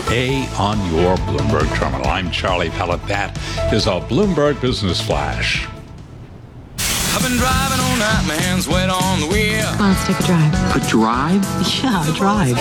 pay on your Bloomberg terminal. I'm Charlie Pellet. That is a Bloomberg Business Flash. I've been driving all night, my hands wet on the wheel. Come on, let's take a drive. A drive? Yeah, a drive.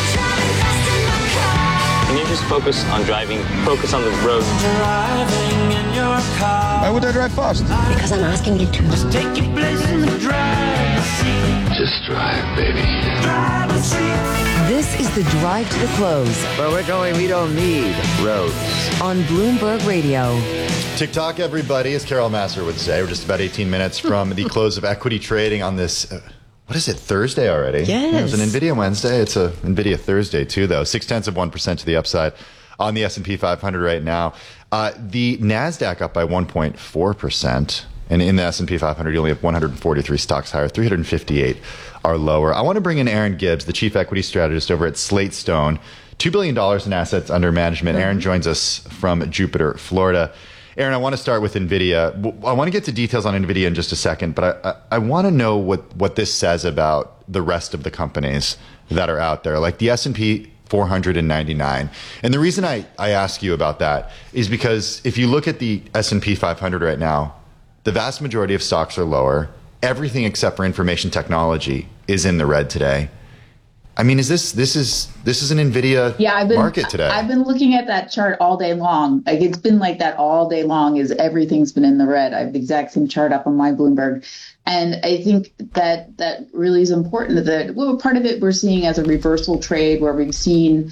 Can you just focus on driving? Focus on the road. Driving in your car. Why would I drive fast? Because I'm asking you to. Just take your place in the driver's seat. Just drive, baby. Driver's seat. This is the Drive to the Close Where we're going, we don't need roads. on Bloomberg Radio. TikTok, everybody, as Carol Massar would say. We're just about 18 minutes from the close of equity trading on this, what is it, Thursday already? Yes. It was an NVIDIA Wednesday. It's a NVIDIA Thursday, too, though. 0.6% to the upside on the S&P 500 right now. The NASDAQ up by 1.4%. And in the S&P 500, you only have 143 stocks higher, 358 are lower. I want to bring in Aaron Gibbs, the chief equity strategist over at Slate Stone. $2 billion in assets under management. Aaron joins us from Jupiter, Florida. Aaron, I want to start with NVIDIA. I want to get to details on NVIDIA in just a second, but I want to know what this says about the rest of the companies that are out there, like the S&P 499. And the reason I ask you about that is because if you look at the S&P 500 right now, the vast majority of stocks are lower. Everything except for information technology is in the red today. I mean, this is an NVIDIA market today? I've been looking at that chart all day long. Like, it's been like that all day long. Is everything's been in the red. I have the exact same chart up on my Bloomberg, and I think that really is important. That part of it we're seeing as a reversal trade where we've seen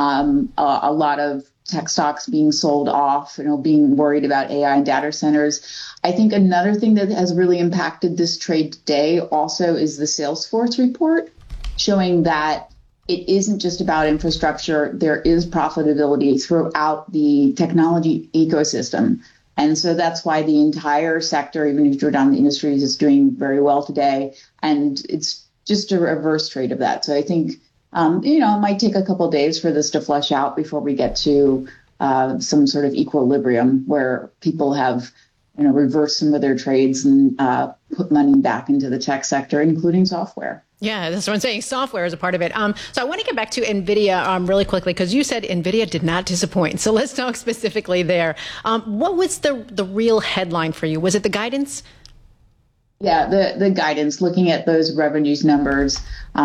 a lot of tech stocks being sold off, being worried about AI and data centers. I think another thing that has really impacted this trade today also is the Salesforce report, showing that it isn't just about infrastructure. There is profitability throughout the technology ecosystem. And so that's why the entire sector, even if you drew down the industries, is doing very well today. And it's just a reverse trade of that. So I think, it might take a couple of days for this to flush out before we get to some sort of equilibrium where people have, reversed some of their trades and put money back into the tech sector, including software. Yeah, that's what I'm saying. Software is a part of it. So I want to get back to NVIDIA really quickly, because you said NVIDIA did not disappoint. So let's talk specifically there. What was the real headline for you? Was it the guidance? Yeah, the guidance, looking at those revenues numbers, the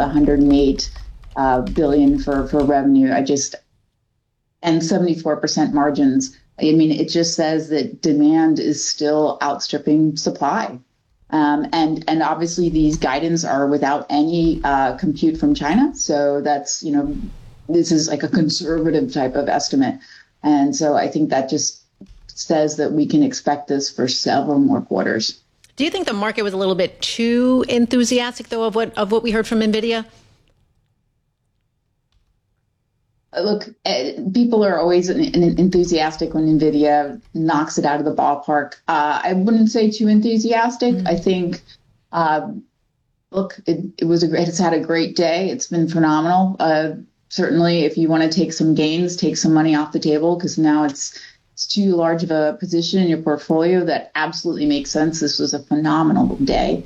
108 billion for revenue, and 74% margins. I mean, it just says that demand is still outstripping supply. And obviously these guidance are without any compute from China. So that's, this is like a conservative type of estimate. And so I think that just says that we can expect this for several more quarters. Do you think the market was a little bit too enthusiastic, though, of what we heard from NVIDIA? Look, people are always enthusiastic when NVIDIA knocks it out of the ballpark. I wouldn't say too enthusiastic. Mm-hmm. I think, it's had a great day. It's been phenomenal. Certainly, if you want to take some gains, take some money off the table, because now it's too large of a position in your portfolio. That absolutely makes sense. This was a phenomenal day.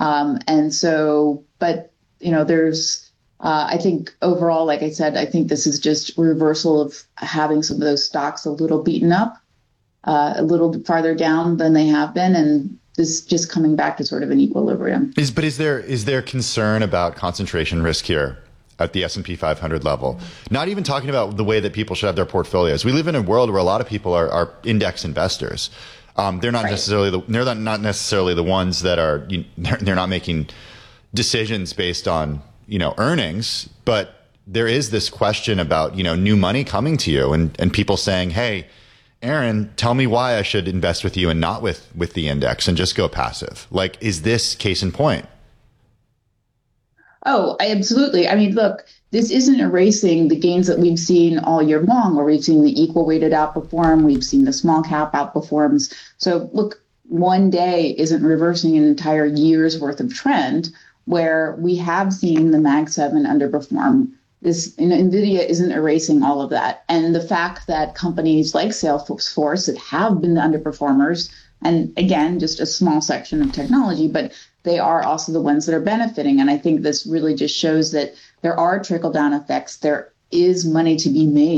There's... I think overall, like I said, I think this is just a reversal of having some of those stocks a little beaten up, a little farther down than they have been, and this just coming back to sort of an equilibrium. Is there concern about concentration risk here at the S&P 500 level? Not even talking about the way that people should have their portfolios. We live in a world where a lot of people are index investors. They're not necessarily the ones that are. They're not making decisions based on earnings, but there is this question about, new money coming to you and people saying, hey, Aaron, tell me why I should invest with you and not with the index and just go passive. Like, is this case in point? Oh, absolutely. I mean, look, this isn't erasing the gains that we've seen all year long, where we've seen the equal weighted outperform. We've seen the small cap outperforms. So look, one day isn't reversing an entire year's worth of trend, where we have seen the Mag 7 underperform. NVIDIA isn't erasing all of that. And the fact that companies like Salesforce that have been the underperformers, and again, just a small section of technology, but they are also the ones that are benefiting. And I think this really just shows that there are trickle-down effects. There is money to be made